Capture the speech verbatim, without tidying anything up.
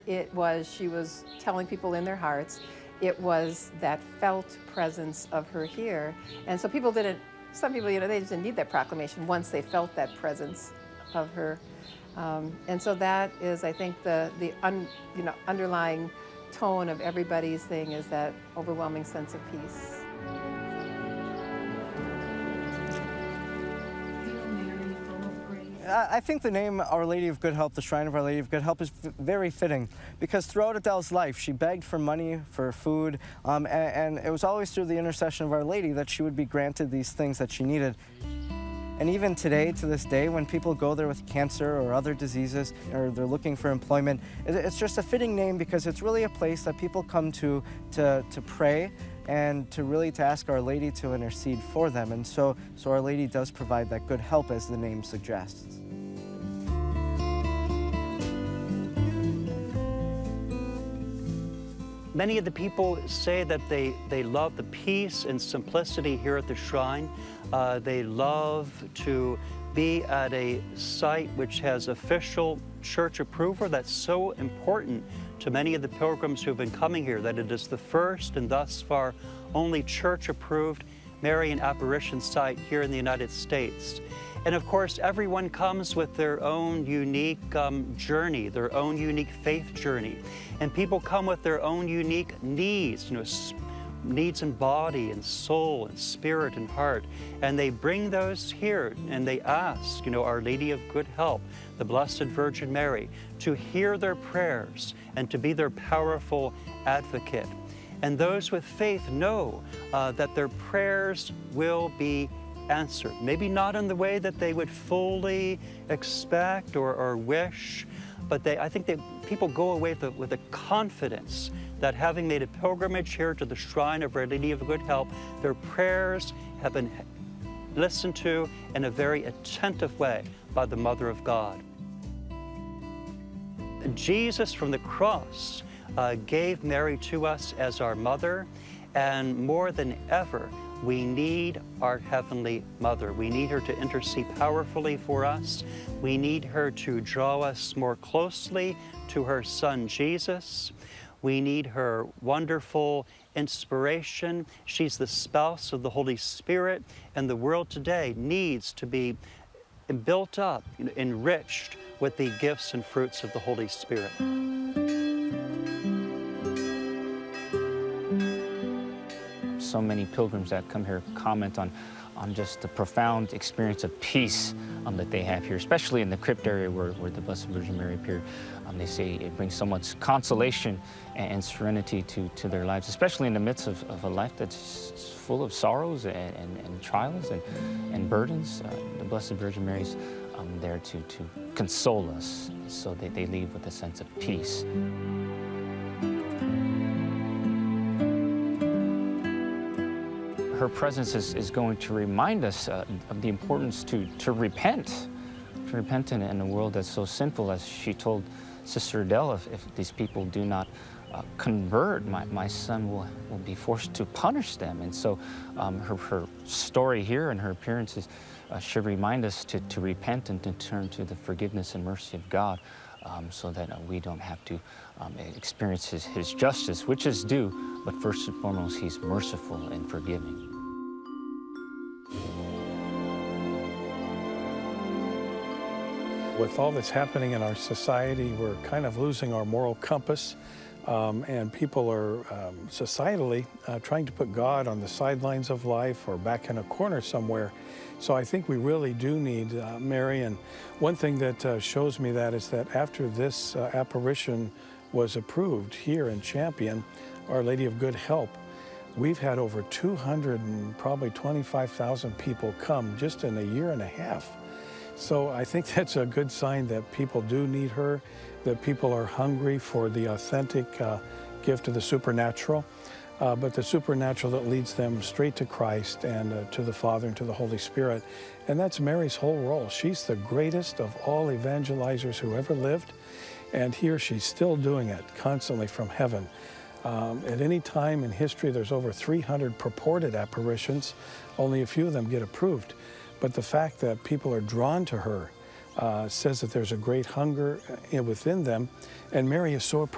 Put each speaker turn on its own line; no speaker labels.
It was, she was telling people in their hearts. It was that felt presence of her here. And so people didn't, some people, you know, they just didn't need that proclamation once they felt that presence of her. Um, and so that is, I think, the, the un, you know, underlying tone of everybody's thing is that overwhelming sense of peace.
I think the name Our Lady of Good Help, the Shrine of Our Lady of Good Help, is very fitting because throughout Adele's life, she begged for money, for food, um, and, and it was always through the intercession of Our Lady that she would be granted these things that she needed. And even today, to this day, when people go there with cancer or other diseases, or they're looking for employment, it's just a fitting name because it's really a place that people come to to, to pray and to really to ask Our Lady to intercede for them. And so, so Our Lady does provide that good help, as the name suggests.
Many of the people say that they, they love the peace and simplicity here at the shrine. Uh, they love to be at a site which has official church approval. That's so important to many of the pilgrims who've been coming here, that it is the first and thus far only church-approved Marian apparition site here in the United States. And of course, everyone comes with their own unique um, journey, their own unique faith journey. And people come with their own unique needs, you know, needs in body and soul and spirit and heart. And they bring those here and they ask, you know, Our Lady of Good Help, the Blessed Virgin Mary, to hear their prayers and to be their powerful advocate. And those with faith know uh, that their prayers will be answered. Maybe not in the way that they would fully expect or, or wish, but they, I think that people go away with a, with a confidence that having made a pilgrimage here to the shrine of Our Lady of Good Help, their prayers have been listened to in a very attentive way by the Mother of God. Jesus from the cross uh, gave Mary to us as our mother, and more than ever, we need our Heavenly Mother. We need her to intercede powerfully for us. We need her to draw us more closely to her Son, Jesus. We need her wonderful inspiration. She's the spouse of the Holy Spirit, and the world today needs to be built up, enriched with the gifts and fruits of the Holy Spirit.
So many pilgrims that come here comment on, on just the profound experience of peace um, that they have here, especially in the crypt area where, where the Blessed Virgin Mary appeared. Um, they say it brings so much consolation and, and serenity to, to their lives, especially in the midst of, of a life that's full of sorrows and, and, and trials and, and burdens. Uh, the Blessed Virgin Mary's um, there to, to console us so that they leave with a sense of peace. Her presence is, is going to remind us uh, of the importance to, to repent, to repent in, in a world that's so sinful. As she told Sister Adele, if, if these people do not uh, convert, my, my son will, will be forced to punish them. And so um, her, her story here and her appearances uh, should remind us to, to repent and to turn to the forgiveness and mercy of God, um, so that uh, we don't have to um, experience his, his justice, which is due, but first and foremost, he's merciful and forgiving.
With all that's happening in our society, we're kind of losing our moral compass, um, and people are um, societally uh, trying to put God on the sidelines of life or back in a corner somewhere. So I think we really do need uh, Mary. And one thing that uh, shows me that is that after this uh, apparition was approved here in Champion, Our Lady of Good Help, we've had over two hundred and probably twenty-five thousand people come just in a year and a half. So I think that's a good sign that people do need her, that people are hungry for the authentic uh, gift of the supernatural, uh, but the supernatural that leads them straight to Christ and uh, to the Father and to the Holy Spirit. And that's Mary's whole role. She's the greatest of all evangelizers who ever lived, and here she's still doing it constantly from heaven. Um, at any time in history, there's over three hundred purported apparitions. Only a few of them get approved. But the fact that people are drawn to her uh, says that there's a great hunger within them, and Mary is so approachable.